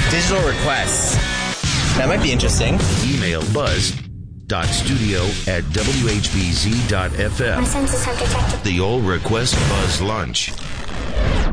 Digital requests. That might be interesting. Email buzz.studio@whbz.fm. My senses have detected. The All Request Buzz Lunch.